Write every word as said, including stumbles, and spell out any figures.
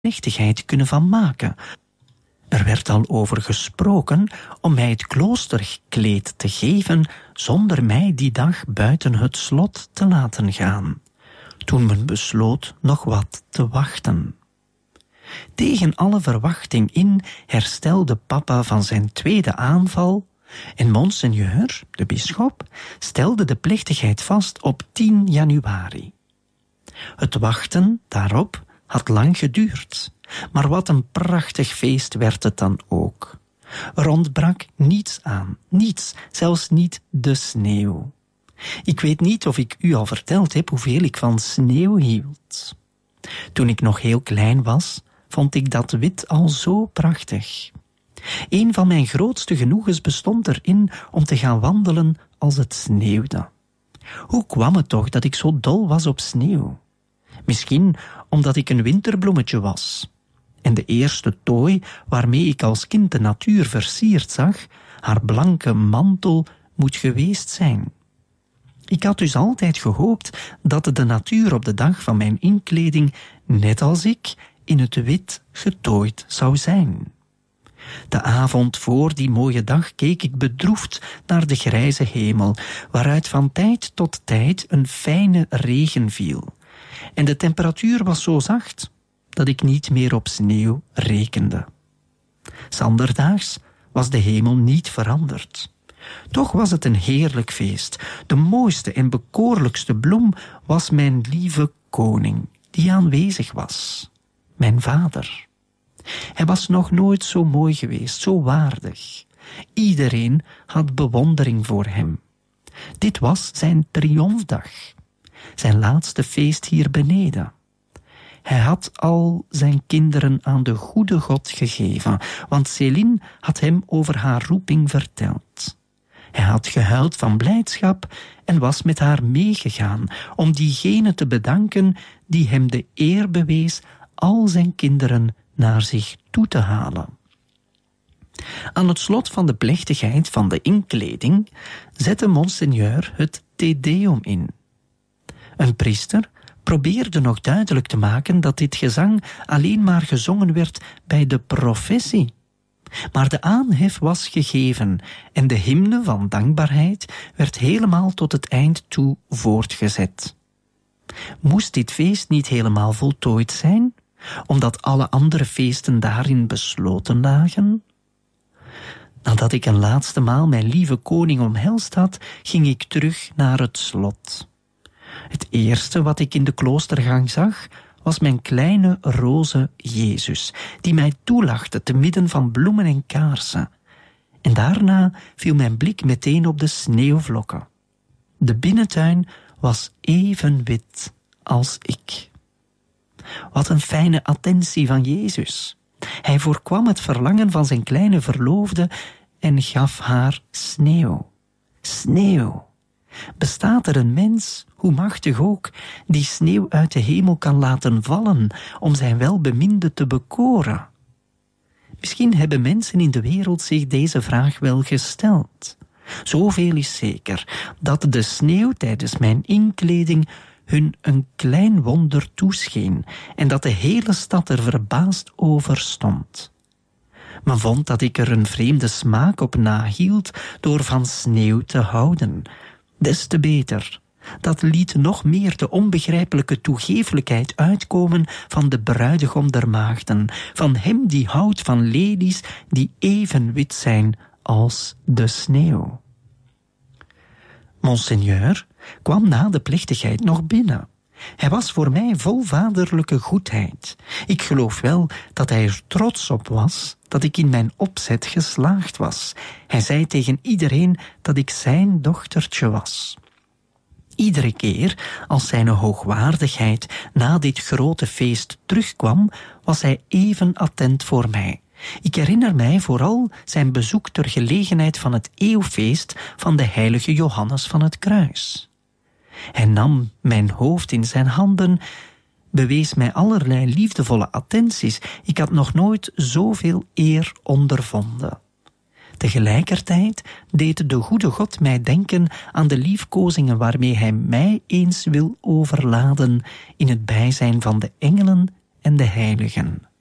plechtigheid kunnen van maken. Er werd al over gesproken om mij het kloosterkleed te geven zonder mij die dag buiten het slot te laten gaan, toen men besloot nog wat te wachten. Tegen alle verwachting in herstelde papa van zijn tweede aanval en monseigneur, de bisschop, stelde de plechtigheid vast op tien januari. Het wachten daarop had lang geduurd, maar wat een prachtig feest werd het dan ook. Er ontbrak niets aan, niets, zelfs niet de sneeuw. Ik weet niet of ik u al verteld heb hoeveel ik van sneeuw hield. Toen ik nog heel klein was, vond ik dat wit al zo prachtig. Een van mijn grootste genoegens bestond erin om te gaan wandelen als het sneeuwde. Hoe kwam het toch dat ik zo dol was op sneeuw? Misschien omdat ik een winterbloemetje was. En de eerste tooi waarmee ik als kind de natuur versierd zag, haar blanke mantel moet geweest zijn. Ik had dus altijd gehoopt dat de natuur op de dag van mijn inkleding, net als ik, in het wit getooid zou zijn. De avond voor die mooie dag keek ik bedroefd naar de grijze hemel, waaruit van tijd tot tijd een fijne regen viel. En de temperatuur was zo zacht dat ik niet meer op sneeuw rekende. 'S Anderdaags was de hemel niet veranderd. Toch was het een heerlijk feest. De mooiste en bekoorlijkste bloem was mijn lieve koning, die aanwezig was. Mijn vader. Hij was nog nooit zo mooi geweest, zo waardig. Iedereen had bewondering voor hem. Dit was zijn triomfdag. Zijn laatste feest hier beneden. Hij had al zijn kinderen aan de goede God gegeven, want Céline had hem over haar roeping verteld. Hij had gehuild van blijdschap en was met haar meegegaan om diegene te bedanken die hem de eer bewees al zijn kinderen naar zich toe te halen. Aan het slot van de plechtigheid van de inkleding zette monseigneur het Te Deum in. Een priester probeerde nog duidelijk te maken dat dit gezang alleen maar gezongen werd bij de professie. Maar de aanhef was gegeven en de hymne van dankbaarheid werd helemaal tot het eind toe voortgezet. Moest dit feest niet helemaal voltooid zijn, omdat alle andere feesten daarin besloten lagen? Nadat ik een laatste maal mijn lieve koning omhelst had, ging ik terug naar het slot. Het eerste wat ik in de kloostergang zag, was mijn kleine roze Jezus, die mij toelachte te midden van bloemen en kaarsen. En daarna viel mijn blik meteen op de sneeuwvlokken. De binnentuin was even wit als ik. Wat een fijne attentie van Jezus. Hij voorkwam het verlangen van zijn kleine verloofde en gaf haar sneeuw. Sneeuw. Bestaat er een mens, hoe machtig ook, die sneeuw uit de hemel kan laten vallen om zijn welbeminde te bekoren? Misschien hebben mensen in de wereld zich deze vraag wel gesteld. Zoveel is zeker, dat de sneeuw tijdens mijn inkleding hun een klein wonder toescheen en dat de hele stad er verbaasd over stond. Men vond dat ik er een vreemde smaak op nahield door van sneeuw te houden. Des te beter. Dat liet nog meer de onbegrijpelijke toegeeflijkheid uitkomen van de bruidegom der maagden, van hem die houdt van lelies die even wit zijn als de sneeuw. Monseigneur kwam na de plechtigheid nog binnen. Hij was voor mij vol vaderlijke goedheid. Ik geloof wel dat hij er trots op was dat ik in mijn opzet geslaagd was. Hij zei tegen iedereen dat ik zijn dochtertje was. Iedere keer als zijn hoogwaardigheid na dit grote feest terugkwam, was hij even attent voor mij. Ik herinner mij vooral zijn bezoek ter gelegenheid van het eeuwfeest van de heilige Johannes van het Kruis. Hij nam mijn hoofd in zijn handen, bewees mij allerlei liefdevolle attenties. Ik had nog nooit zoveel eer ondervonden. Tegelijkertijd deed de goede God mij denken aan de liefkozingen waarmee hij mij eens wil overladen in het bijzijn van de engelen en de heiligen.